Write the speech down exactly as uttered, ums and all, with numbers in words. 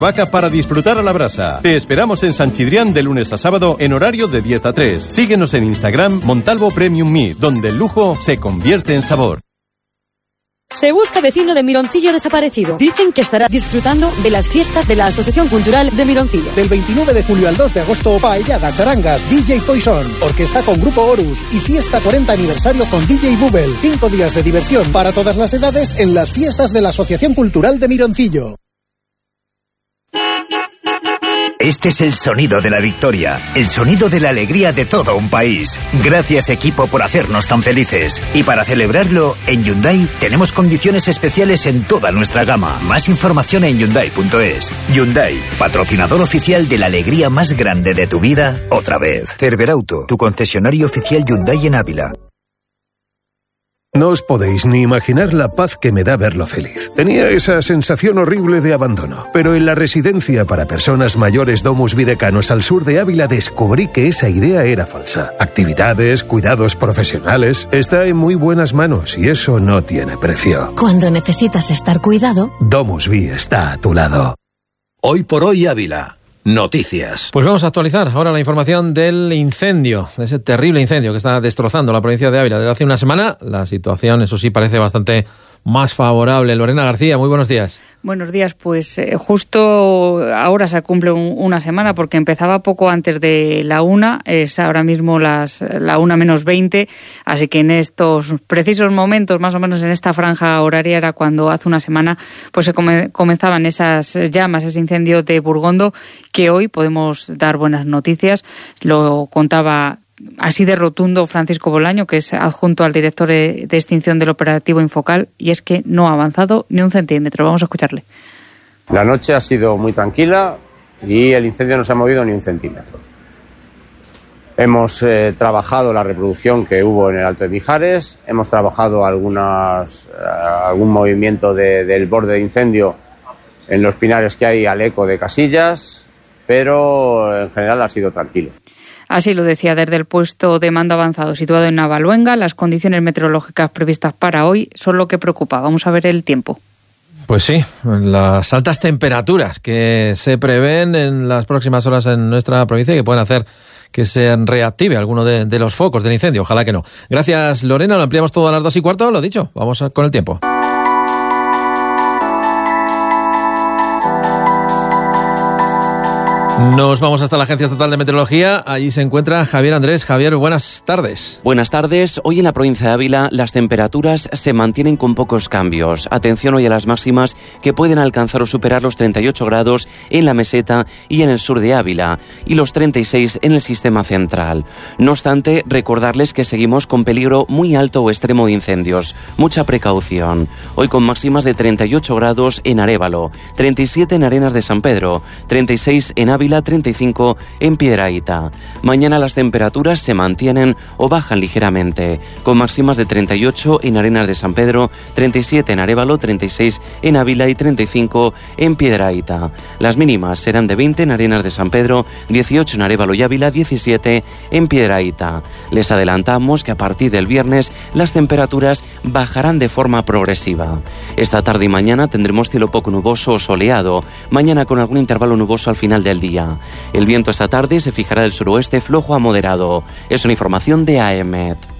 Vaca para disfrutar a la brasa. Te esperamos en San Chidrián de lunes a sábado en horario de diez a tres. Síguenos en Instagram Montalvo Premium Meat, donde el lujo se convierte en sabor. Se busca vecino de Mironcillo desaparecido. Dicen que estará disfrutando de las fiestas de la Asociación Cultural de Mironcillo. Del veintinueve de julio al dos de agosto, paellada, charangas, D J Poison, orquesta con Grupo Horus y fiesta cuarenta aniversario con D J Bubble. Cinco días de diversión para todas las edades en las fiestas de la Asociación Cultural de Mironcillo. Este es el sonido de la victoria, el sonido de la alegría de todo un país. Gracias, equipo, por hacernos tan felices. Y para celebrarlo, en Hyundai tenemos condiciones especiales en toda nuestra gama. Más información en Hyundai punto es. Hyundai, patrocinador oficial de la alegría más grande de tu vida, otra vez. Cerberauto, tu concesionario oficial Hyundai en Ávila. No os podéis ni imaginar la paz que me da verlo feliz. Tenía esa sensación horrible de abandono, pero en la residencia para personas mayores Domus Videcanos al sur de Ávila descubrí que esa idea era falsa. Actividades, cuidados profesionales, está en muy buenas manos y eso no tiene precio. Cuando necesitas estar cuidado, Domus Vi está a tu lado. Hoy por hoy Ávila. Noticias. Pues vamos a actualizar ahora la información del incendio, de ese terrible incendio que está destrozando la provincia de Ávila desde hace una semana. La situación, eso sí, parece bastante más favorable. Lorena García, muy buenos días. Buenos días, pues eh, justo ahora se cumple un, una semana porque empezaba poco antes de la una, es ahora mismo las la una menos veinte, así que en estos precisos momentos, más o menos en esta franja horaria, era cuando hace una semana pues se come, comenzaban esas llamas, ese incendio de Burgondo, que hoy podemos dar buenas noticias. Lo contaba así de rotundo Francisco Bolaño, que es adjunto al director de extinción del operativo Infocal, y es que no ha avanzado ni un centímetro. Vamos a escucharle. La noche ha sido muy tranquila y el incendio no se ha movido ni un centímetro. Hemos eh, trabajado la reproducción que hubo en el Alto de Mijares, hemos trabajado algunas, eh, algún movimiento de, del borde de incendio en los pinares que hay al eco de Casillas, pero en general ha sido tranquilo. Así lo decía desde el puesto de mando avanzado situado en Navaluenga. Las condiciones meteorológicas previstas para hoy son lo que preocupa. Vamos a ver el tiempo. Pues sí, las altas temperaturas que se prevén en las próximas horas en nuestra provincia y que pueden hacer que se reactive alguno de, de los focos del incendio. Ojalá que no. Gracias, Lorena. Lo ampliamos todo a las dos y cuarto. Lo dicho, vamos a, con el tiempo. Nos vamos hasta la Agencia Estatal de Meteorología. Allí se encuentra Javier Andrés. Javier, buenas tardes. Buenas tardes. Hoy en la provincia de Ávila las temperaturas se mantienen con pocos cambios. Atención hoy a las máximas que pueden alcanzar o superar los treinta y ocho grados en la meseta y en el sur de Ávila y los treinta y seis en el sistema central. No obstante, recordarles que seguimos con peligro muy alto o extremo de incendios. Mucha precaución. Hoy con máximas de treinta y ocho grados en Arévalo, treinta y siete en Arenas de San Pedro, treinta y seis en Ávila, treinta y cinco en Piedrahíta. Mañana las temperaturas se mantienen o bajan ligeramente, con máximas de treinta y ocho en Arenas de San Pedro, treinta y siete en Arévalo, treinta y seis en Ávila y treinta y cinco en Piedrahíta. Las mínimas serán de veinte en Arenas de San Pedro, dieciocho en Arévalo y Ávila, diecisiete en Piedrahíta. Les adelantamos que a partir del viernes las temperaturas bajarán de forma progresiva. Esta tarde y mañana tendremos cielo poco nuboso o soleado, mañana con algún intervalo nuboso al final del día. El viento esta tarde se fijará del suroeste flojo a moderado. Es una información de A E M E T.